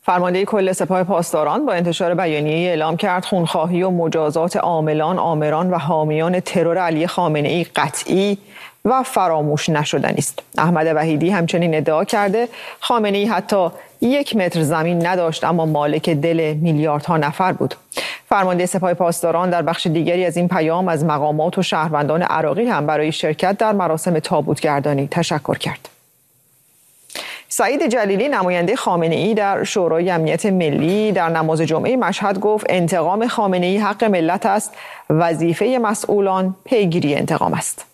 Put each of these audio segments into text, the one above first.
فرمانده کل سپاه پاسداران با انتشار بیانیه اعلام کرد خونخواهی و مجازات عاملان، آمران و حامیان ترور علی خامنه‌ای قطعی و فراموش نشدنی است. احمد وحیدی همچنین ادعا کرده خامنه‌ای حتی 1 متر زمین نداشت اما مالک دل میلیاردها نفر بود. فرمانده سپاه پاسداران در بخش دیگری از این پیام از مقامات و شهروندان عراقی هم برای شرکت در مراسم تابوتگردانی تشکر کرد. سعید جلیلی نماینده خامنه‌ای در شورای امنیت ملی در نماز جمعه مشهد گفت انتقام خامنه‌ای حق ملت است، وظیفه مسئولان پیگیری انتقام است.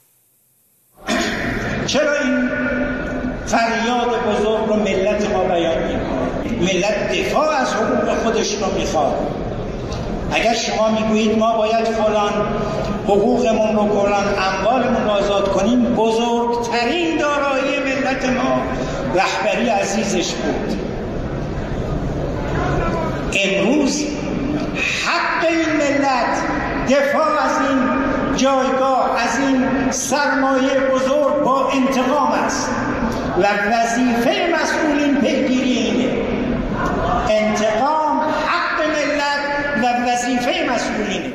چرا این فریاد بزرگ رو ملت ما بیان می‌کنه؟ ملت دفاع از حقوق خودش رو میخواد. اگر شما میگویید ما باید فلان حقوقمون رو فلان اموالمون رو آزاد کنیم، بزرگترین دارایی ملت ما رهبری عزیزش بود. امروز حق این ملت دفاع از این جایگاه، از این سرمایه بزرگ با انتقام است و وظیفه مسئولین پیگیری اینه. انتقام حق ملت و وظیفه مسئولینه.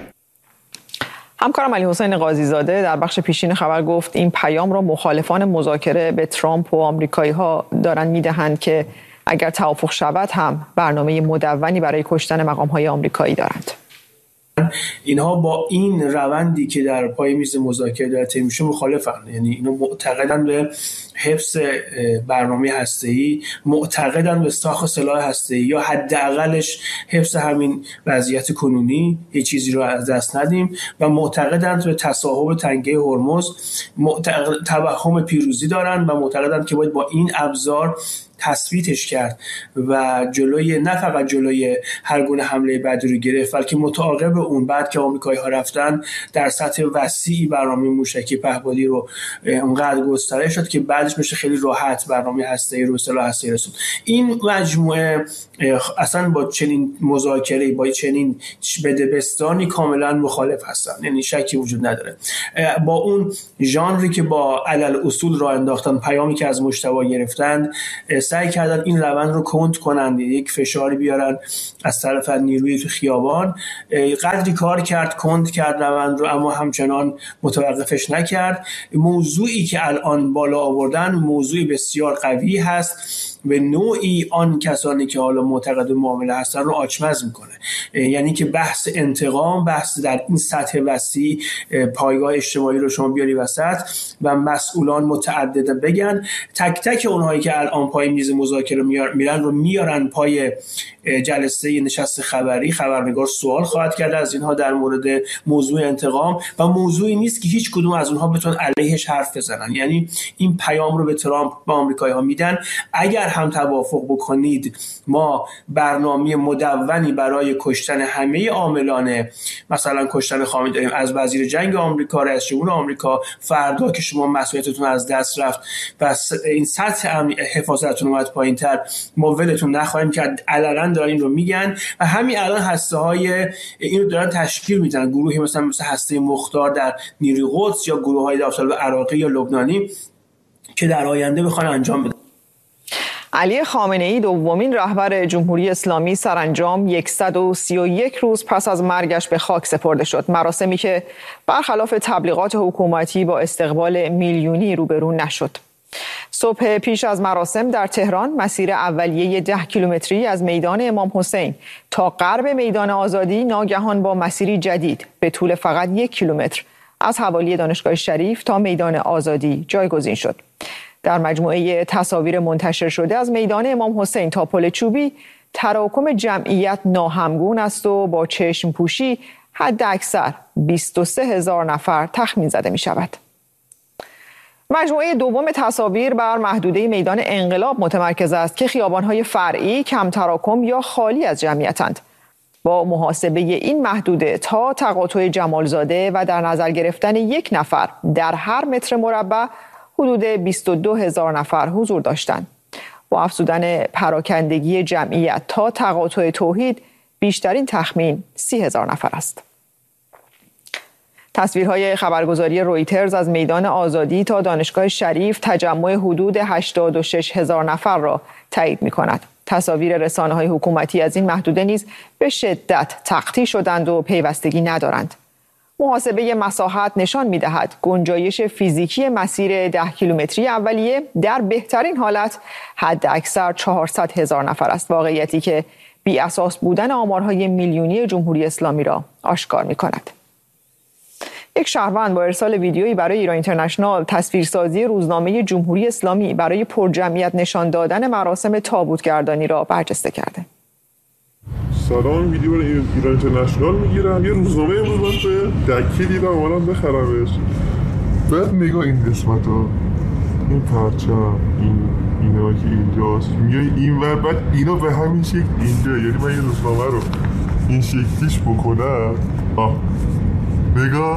همکارم علی حسین قاضی زاده در بخش پیشین خبر گفت این پیام را مخالفان مذاکره به ترامپ و آمریکایی‌ها دارن میدهند که اگر توافق شود هم برنامه مدونی برای کشتن مقام‌های آمریکایی دارند. اینها با این روندی که در پای میز مذاکره داره طی میشه مخالفن. یعنی اینا معتقدن به حفظ برنامه هسته‌ای، معتقدن به ساخت سلاح هسته‌ای یا حداقلش حفظ همین وضعیت کنونی، هیچ چیزی رو از دست ندیم و معتقدن به تصاحب تنگه هرمز، توهم پیروزی دارن و معتقدن که باید با این ابزار تثبیتش کرد و جلوی نه فقط جلوی هر گونه حمله بعدی رو گرفت، بلکه متعاقب اون بعد که آمریکایی‌ها رفتن در سطح وسیعی برنامه موشکی پهپادی رو اونقدر گسترش داد که بعدش بشه خیلی راحت برنامه هسته‌ای رو سلاح هسته‌ای رسوند. این مجموعه اصلا با چنین مذاکره، با چنین بدبستانی کاملا مخالف هستن، یعنی شکی وجود نداره. با اون ژانری که با علل اصول راه انداختن، پیامی که از مجتبی گرفتن، سعی کردن این روند رو کند کنند، یک فشاری بیارن از طرف نیروی تو خیابان. قدری کار کرد، کند کرد روند رو، اما همچنان متوقفش نکرد. موضوعی که الان بالا آوردن موضوعی بسیار قوی هست، به نوعی آن کسانی که حالا معتقد معامله هستن رو آچمز میکنه. یعنی که بحث انتقام، بحث در این سطح وسیع پایگاه اجتماعی رو شما بیاری وسط و مسئولان متعدد بگن، تک تک اونهایی که الان پای میز مذاکره میرن رو میارن پای جلسه نشست خبری. خبرنگار سوال خواهد کرد از اینها در مورد موضوع انتقام و موضوعی نیست که هیچ کدوم از اونها بتونن علیهش حرف بزنن. یعنی این پیام رو به ترامپ و آمریکایی‌ها میدن اگر هم توافق بکنید ما برنامه مدونی برای کشتن همه عاملان، مثلا کشتن خامنه‌ای داریم، از وزیر جنگ آمریکا، رئیس جمهور آمریکا، فردا که شما مسئولیتتون از دست رفت و این سطح حفاظتتون اومد پایین‌تر، ما ولتون نخواهیم کرد. علنا دارن این رو میگن و همین الان هسته‌های این رو دارن تشکیل میدن، گروهی مثل هسته مختار در نیروی قدس یا گروه‌های داخل عراقی یا لبنانی که در آینده بخوان انجام بدن. علی خامنه‌ای دومین رهبر جمهوری اسلامی سرانجام 131 روز پس از مرگش به خاک سپرده شد. مراسمی که برخلاف تبلیغات حکومتی با استقبال میلیونی روبرو نشد. صبح پیش از مراسم در تهران مسیر اولیه 10 کیلومتری از میدان امام حسین تا غرب میدان آزادی ناگهان با مسیری جدید به طول فقط 1 کیلومتر از حوالی دانشگاه شریف تا میدان آزادی جایگزین شد. در مجموعه تصاویر منتشر شده از میدان امام حسین تا پل چوبی تراکم جمعیت ناهمگون است و با چشم پوشی حد اکثر 23,000 نفر تخمین زده می شود. مجموعه دوم تصاویر بر محدوده میدان انقلاب متمرکز است که خیابان‌های فرعی کم تراکم یا خالی از جمعیتند. با محاسبه این محدوده تا تقاطع جمالزاده و در نظر گرفتن 1 نفر در هر متر مربع حدود 22,000 نفر حضور داشتند. با افزودن پراکندگی جمعیت تا تقاطع توحید بیشترین تخمین 30,000 نفر است. تصویرهای خبرگزاری رویترز از میدان آزادی تا دانشگاه شریف تجمع حدود 86,000 نفر را تایید می‌کند. تصاویر رسانه‌های حکومتی از این محدوده نیز به شدت تقطیع شدند و پیوستگی ندارند. محاسبه مساحت نشان می‌دهد گنجایش فیزیکی مسیر 10 کیلومتری اولیه در بهترین حالت حداکثر 400,000 نفر است، واقعیتی که بی اساس بودن آمارهای میلیونی جمهوری اسلامی را آشکار می‌کند. یک شهروند با ارسال ویدیویی برای ایران اینترنشنال تصویرسازی روزنامه جمهوری اسلامی برای پرجمعیت نشان دادن مراسم تابوتگردانی را برجسته کرده. سلام، ویدیو برای ایران اینترنشنال میگیرم. یه روزنامه امروز من به دکی دیدم، اومدم بخرمش. بعد نگاه این قسمتا، این پرچم، اینا که اینجاست، میای این ور، بعد اینا به همین شکل اینجا. یعنی من یه روزنامه رو این شکلیش بکنم، نگاه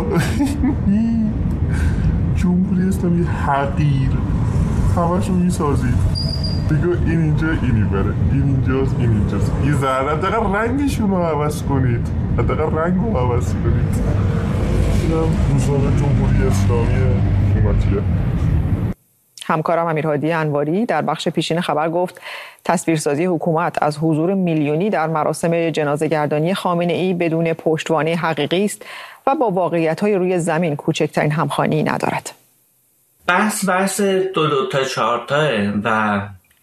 جمهوری اسلامی حقیر همشون میسازید. نگاه این اینجا، این بره، این اینجاست، این اینجاست. یه ذره حداقل رنگشون رو عوض کنید، حداقل رنگ رو عوض کنید. اینم روزنامه جمهوری اسلامی حکومتیه. همکارم امیرهادی انواری در بخش پیشین خبر گفت تصویرسازی حکومت از حضور میلیونی در مراسم جنازه‌گردانی خامنه‌ای بدون پشتوانه حقیقی است و با واقعیت‌های روی زمین کوچکترین همخوانی ندارد. بحث 2 تا 4 تاه و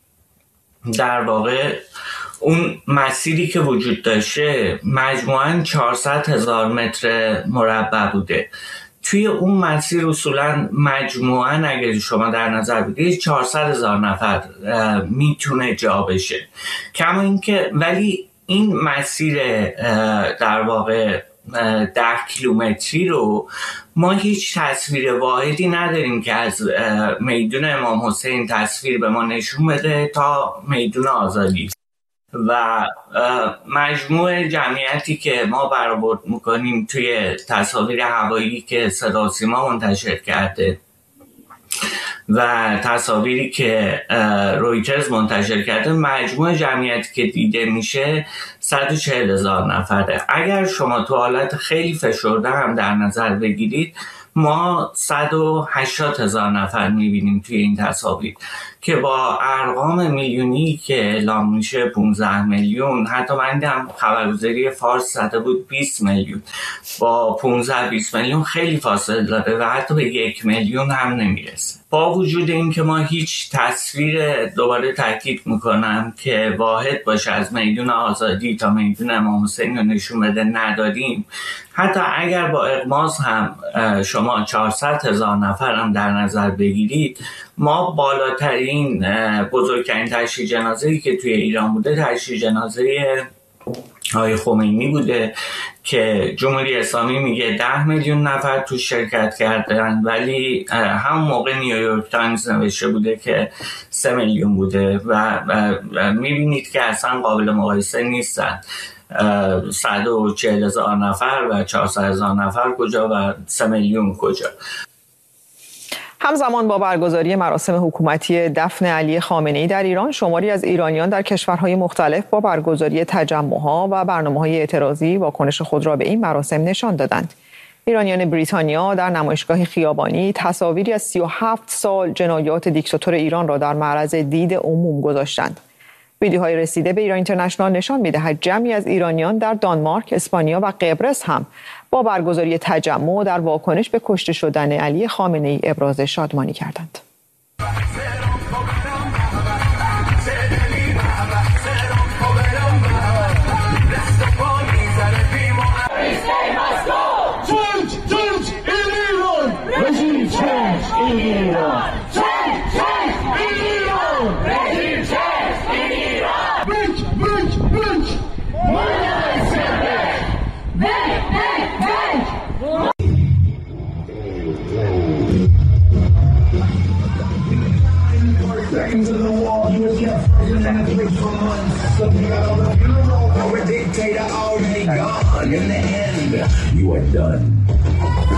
در واقع اون مسیری که وجود داشته مجموعاً 400,000 متر مربع بوده. توی اون مسیر اصولاً مجموعاً اگر شما در نظر بگیرید 400,000 نفر میتونه جا بشه. کما اینکه ولی این مسیر در واقع 10 کیلومتری رو ما هیچ تصویر واحدی نداریم که از میدون امام حسین تصویر به ما نشون بده تا میدون آزادی و مجموع جمعیتی که ما برآورد میکنیم توی تصاویر هوایی که صدا و سیما منتشر کرده و تصاویری که رویترز منتشر کرده، مجموع جمعیتی که دیده میشه 140,000 نفره. اگر شما تو حالت خیلی فشرده هم در نظر بگیرید، ما 180,000 نفر میبینیم توی این تصاویر که با ارقام میلیونی که اعلام میشه 15 میلیون، حتی من دیدم خبرگزاری فارس زده بود 20 میلیون، با 15-20 میلیون خیلی فاصله داره و حتی به 1 میلیون هم نمیرسه. با وجود این که ما هیچ تصویر، دوباره تاکید میکنم، که واحد باشه از میدون آزادی تا میدون امام حسین رو نشون بده نداریم. حتی اگر با اغماض هم شما 400,000 نفر هم در نظر بگیرید، ما بالاترین بزرگترین تشییع جنازه‌ای که توی ایران بوده تشییع جنازه آقای خمینی بوده که جمهوری اسلامی میگه 10 میلیون نفر تو شرکت کردن، ولی همون موقع نیویورک تایمز نوشته بوده که 3 میلیون بوده و میبینید که اصلا قابل مقایسه نیستن. 140,000 نفر و 400,000 نفر کجا و 3 میلیون کجا. همزمان با برگزاری مراسم حکومتی دفن علی خامنه‌ای در ایران، شماری از ایرانیان در کشورهای مختلف با برگزاری تجمع‌ها و برنامه‌های اعتراضی واکنش خود را به این مراسم نشان دادند. ایرانیان بریتانیا در نمایشگاه خیابانی تصاویری از 37 سال جنایات دیکتاتور ایران را در معرض دید عموم گذاشتند. ویدیوهای رسیده به ایران اینترنشنال نشان می‌دهد جمعی از ایرانیان در دانمارک، اسپانیا و قبرس هم با برگزاری تجمع در واکنش به کشته شدن علی خامنه‌ای ابراز شادمانی کردند. Seconds in the wall, you was kept frozen in the place for months. Looking at all the funeral, our dictator already gone. In the end, you are done.